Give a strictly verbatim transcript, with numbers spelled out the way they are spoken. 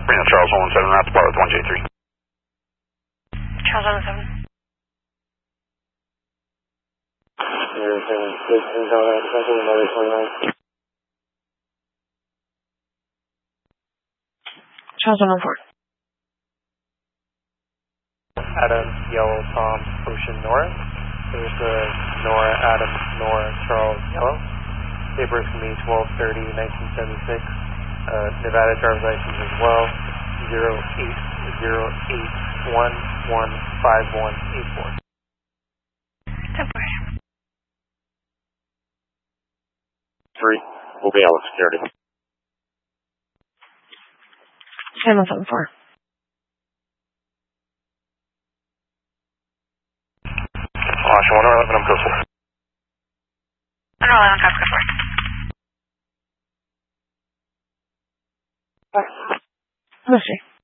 Reno Charles one one seven, route depart with one J three. Charles one one seven. Charles one one four. Adam, Yellow, Tom, Ocean, Nora. There's the Nora, Adam, Nora, Charles, Yellow. Papers can be twelve thirty nineteen seventy-six. Uh, Nevada driver's license as well. zero eight zero eight one one five one eight four. Temporary. Three. We'll be out with security. San one seven four. Washington one eleven, I'm coastal. one eleven, Costco four. Let's see.